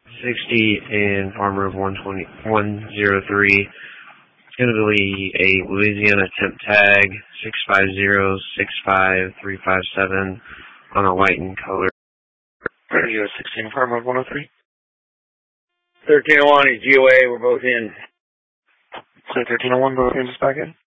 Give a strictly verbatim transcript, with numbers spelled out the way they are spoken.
sixty and Farm Road one twenty, one oh three. It's going to be a Louisiana temp tag, six five zero six five three five seven on a white and color. Radio sixteen, Farm Road one oh three. thirteen oh one is G O A, we're both in. So thirteen oh one, both in, back in.